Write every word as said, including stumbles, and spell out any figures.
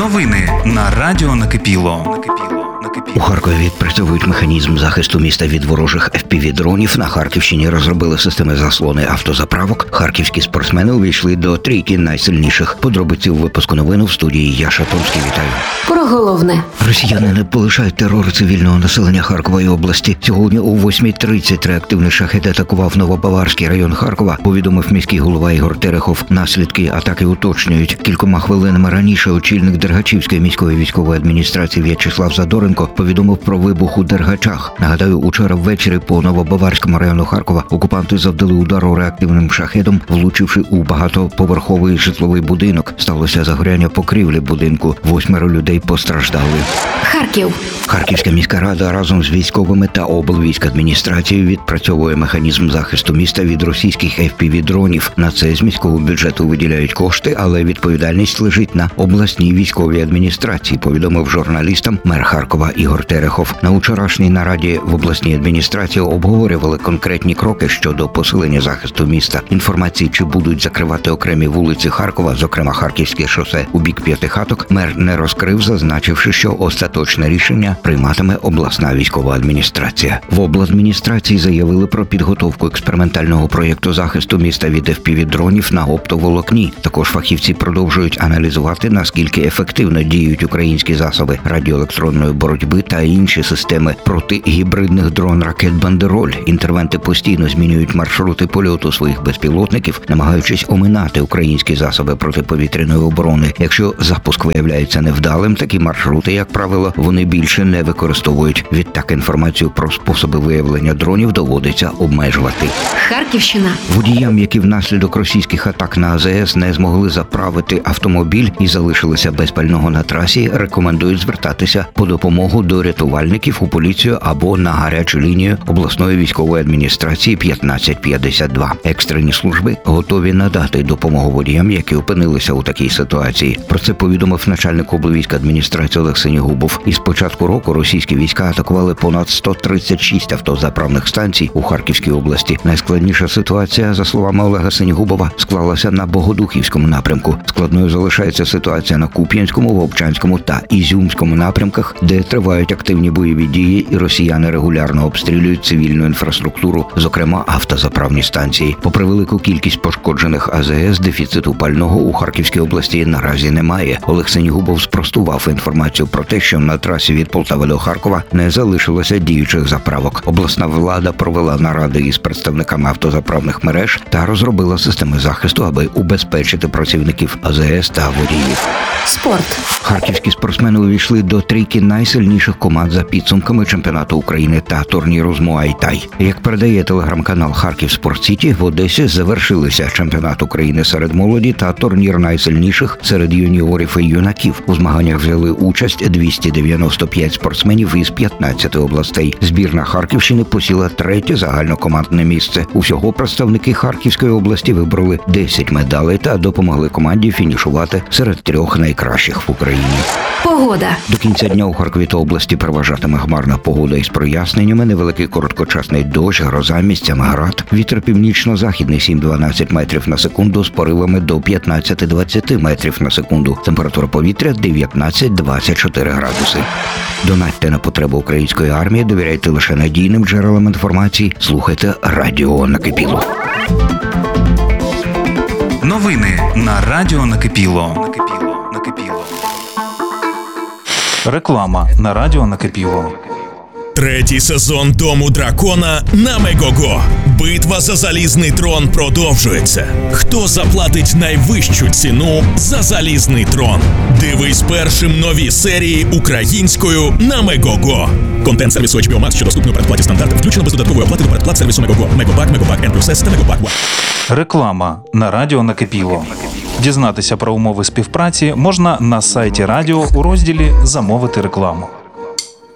Новини на радіо Накипіло. У Харкові відпрацьовують механізм захисту міста від ворожих еф пі ві-дронів. На Харківщині розробили системи заслони автозаправок. Харківські спортсмени увійшли до трійки найсильніших. Подробиці у випуску новин в студії Яша Томський. Вітаю. Про головне. Росіяни не полишають терор цивільного населення Харкової області. Сьогодні о восьмій тридцять реактивний шахет атакував Новобаварський район Харкова, повідомив міський голова Ігор Терехов. Наслідки атаки уточнюють. Кількома хвилинами раніше очільник Дергачівської міської військової адміністрації В'ячеслав Задоренко повідомив про вибух у Дергачах. Нагадаю, учора ввечері по Новобаварському району Харкова окупанти завдали удару реактивним шахедом, влучивши у багатоповерховий житловий будинок. Сталося загоряння покрівлі будинку. Восьмеро людей постраждали. Харків. Харківська міська рада разом з військовими та облвійськадміністрацією відпрацьовує механізм захисту міста від російських еф пі ві-дронів. На це з міського бюджету виділяють кошти, але відповідальність лежить на обласній військовій адміністрації, повідомив журналістам мер Харкова Ігор Терехов. На вчорашній нараді в обласній адміністрації обговорювали конкретні кроки щодо посилення захисту міста. Інформації, чи будуть закривати окремі вулиці Харкова, зокрема Харківське шосе у бік П'ятихаток, мер не розкрив, зазначивши, що остаточне рішення прийматиме обласна військова адміністрація. В обладміністрації заявили про підготовку експериментального проєкту захисту міста від еф пі ві-дронів на оптоволокні. Також фахівці продовжують аналізувати, наскільки ефективно діють українські засоби радіоелектронної боротьби та інші системи проти гібридних дрон-ракет «Бандероль». Інтервенти постійно змінюють маршрути польоту своїх безпілотників, намагаючись оминати українські засоби протиповітряної оборони. Якщо запуск виявляється невдалим, такі маршрути, як правило, вони більше не використовують. Відтак інформацію про способи виявлення дронів доводиться обмежувати. Харківщина. Водіям, які внаслідок російських атак на а зе ес не змогли заправити автомобіль і залишилися без пального на трасі, рекомендують звертатися по допомогу до рятувальників, у поліцію або на гарячу лінію обласної військової адміністрації п'ятнадцять п'ятдесят два. Екстрені служби готові надати допомогу водіям, які опинилися у такій ситуації. Про це повідомив начальник облвійськадміністрації Олег Синігубов. Із початку року російські війська атакували понад сто тридцять шість автозаправних станцій у Харківській області. Найскладніша ситуація, за словами Олега Синігубова, склалася на Богодухівському напрямку. Складною залишається ситуація на Куп'янському, Вовчанському та Ізюмському напрямках, де тривають активні бойові дії і росіяни регулярно обстрілюють цивільну інфраструктуру, зокрема автозаправні станції. Попри велику кількість пошкоджених а зе ес, дефіциту пального у Харківській області наразі немає. Олег Синігубов спростував інформацію про те, що на трасі від Полтави до Харкова не залишилося діючих заправок. Обласна влада провела наради із представниками автозаправних мереж та розробила системи захисту, аби убезпечити працівників а зе ес та водіїв. Спорт. Харківські спортсмени увійшли до трійки найсильніших команд за підсумками чемпіонату України та турніру з Муай-Тай. Як передає телеграм-канал Харків Спорт Сіті, в Одесі завершилися чемпіонат України серед молоді та турнір найсильніших серед юніорів і юнаків. У змаганнях взяли участь двісті дев'яносто п'ять спортсменів із п'ятнадцяти областей. Збірна Харківщини посіла третє загальнокомандне місце. Усього представники Харківської області вибрали десять медалей та допомогли команді фінішувати серед трьох найкращих в Україні. Погода. До кінця дня у Харкові та області переважатиме хмарна погода із проясненнями, невеликий короткочасний дощ, гроза, місцями град. Вітер північно-західний сім-дванадцять метрів на секунду з поривами до п'ятнадцять-двадцять метрів на секунду. Температура повітря дев'ятнадцять-двадцять чотири градуси. Донатьте на потреби української армії, довіряйте лише надійним джерелам інформації, слухайте радіо Накипіло. Новини на радіо Накипіло. Накипіло. Реклама на радіо Накипіло. Третій сезон Дому дракона на Мегого. Битва за залізний трон продовжується. Хто заплатить найвищу ціну за залізний трон? Дивись першим нові серії українською на Мегого. Контент сервісу ейч бі о Max, що доступний у передплаті стандарту, включено без додаткової оплати до передплат сервісу Мегого. Мегобак, Мегобак N плюс S та Мегобак One. Реклама на радіо Накипіло. Дізнатися про умови співпраці можна на сайті радіо у розділі «Замовити рекламу».